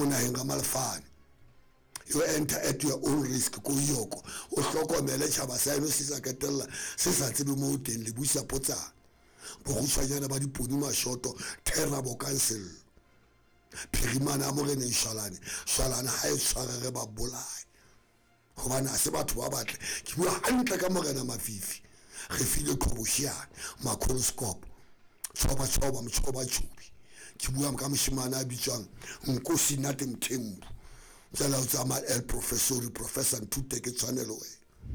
monaheng ga Malefane. You enter at your own risk ko yoko o hlokomele tšhaba sa eno se sa ketella se sa tsebe mo teng le buisa potsana bogutshwanyana ba dipodi mashoto terrible cancel phirimana a morene Shwalane ha e tshwarere ba bolai gobane a se batho ba batle ke bua hantle ka morena Mafifi re file Khoboshiane Makoloscope choba chubi ke bua ka moshimana a bitswang Nkosi Nate Mthembu tsela o tsama el professor ntute ke tshwanelo we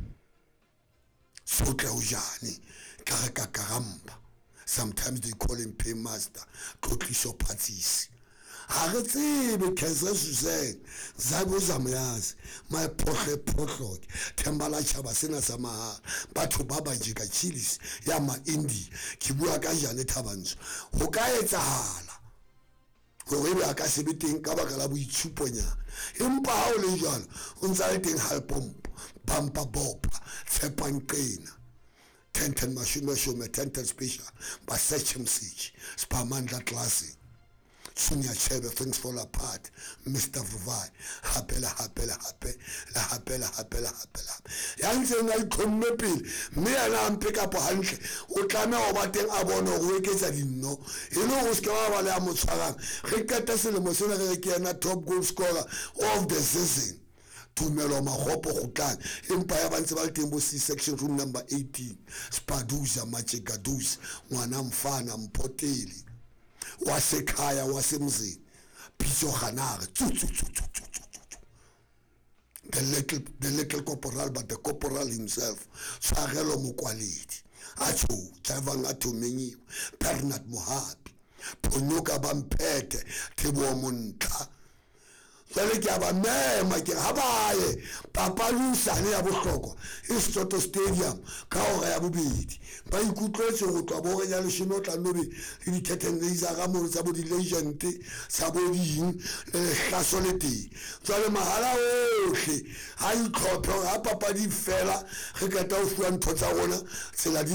so tla o jane ka karamba. Sometimes they call him paymaster Tlotliso Patsisi ha re tsebe khetsa Suzanne zabo zamyazi my potlho thembala tšhaba sena sa mahala batho ba ba jeka chilis ya ma India ke bua ka jane Thabantsho go ka etsahala gore ba ka sebeteng ka baka la boitshuponya empa ha o le jalo o ntsa le teng halpompo bampa bopa tshepanqina tenten mashume tenten special ba search message spamandla classic Sunya Chebe things fall apart Mr. Vuvai hapela ya ntse na ikhonne pele mme yana mpeka po hantle o tlame o ba teng a bona go eketsa dinno e le go ska ba le a motshwarang re keta selemo sena re ke yana top goal scorer of the season Tumelo Magopo gutlang empa ya bantse ba le teng bo C section room number 18 Spaduza Machegaduza ngwana mfana Mphoteli wasekhaya wasemzini Pitso Ganare the little corporal but the corporal himself Tshwarelo Mokwaledi acho Javanga Tumenyiwe Bernard Mohapi Phonyoka Bampete Teboho Monta jale ke aba mema ke habaye papa Lusane ya bohlokwa Istoto Stadium ka hora ya bobedi ba ikutlwetse go twa bo re nya le shino tla nobe le ditheten le isa ga mo tsa bo di legend sa bo ding le hlaso le teng jale mahala ohle ha itlhopho ha papa di fela re ka ta o fuwa ntho tsa rona tsela di